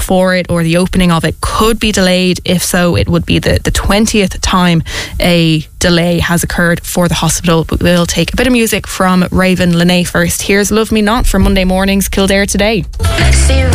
for it, or the opening of it could be delayed. If so, it would be the 20th time a delay has occurred for the hospital. But we'll take a bit of music from Raven Lenae first. Here's Love Me Not for Monday morning's Kildare Today. Zero.